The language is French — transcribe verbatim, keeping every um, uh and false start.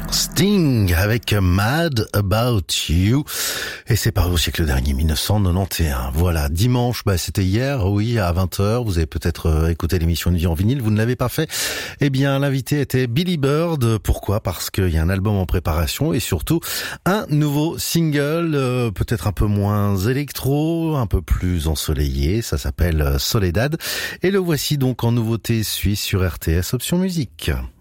Sting avec Mad About You, et c'est paru au siècle dernier, mille neuf cent quatre-vingt-onze. Voilà, dimanche, bah c'était hier, oui, à vingt heures, vous avez peut-être euh, écouté l'émission Une vie en vinyle, vous ne l'avez pas fait. Eh bien, l'invité était Billy Bird. Pourquoi ? Parce qu'il y a un album en préparation et surtout un nouveau single, euh, peut-être un peu moins électro, un peu plus ensoleillé, ça s'appelle Soledad, et le voici donc en nouveauté suisse sur R T S Option Musique.